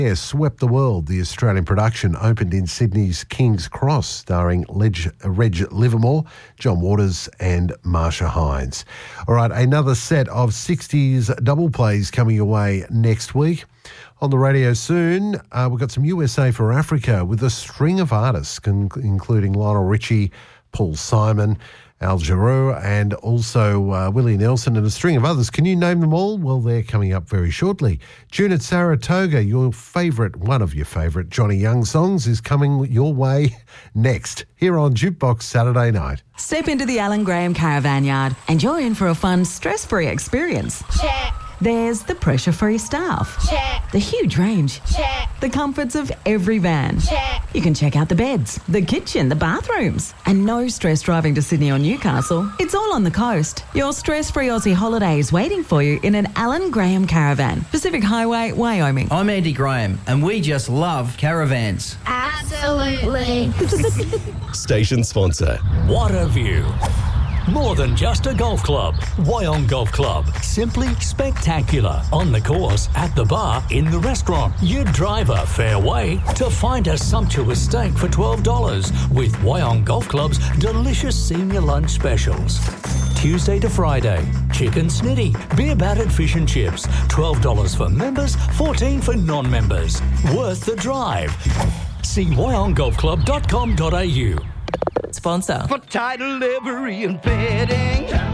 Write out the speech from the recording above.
Yeah, Swept the World, the Australian production, opened in Sydney's King's Cross, starring Reg Livermore, John Waters and Marsha Hines. All right, another set of 60s double plays coming your way next week. On the radio soon, we've got some USA for Africa with a string of artists, including Lionel Richie, Paul Simon, Al Jarreau, and also Willie Nelson and a string of others. Can you name them all? Well, they're coming up very shortly. Tune at Saratoga, one of your favourite Johnny Young songs is coming your way next, here on Jukebox Saturday Night. Step into the Alan Graham Caravan Yard and you're in for a fun, stress-free experience. Check. There's the pressure-free staff. Check. The huge range. Check. The comforts of every van. Check. You can check out the beds, the kitchen, the bathrooms. And no stress driving to Sydney or Newcastle. It's all on the coast. Your stress-free Aussie holiday is waiting for you in an Alan Graham Caravan. Pacific Highway, Wyoming. I'm Andy Graham, and we just love caravans. Absolutely. Station sponsor. What a view. More than just a golf club. Wyong Golf Club. Simply spectacular. On the course, at the bar, in the restaurant. You drive a fair way to find a sumptuous steak for $12 with Wyong Golf Club's delicious senior lunch specials. Tuesday to Friday, chicken snitty, beer battered fish and chips. $12 for members, $14 for non-members. Worth the drive. See wyonggolfclub.com.au. Sponsor. For title, livery and fitting.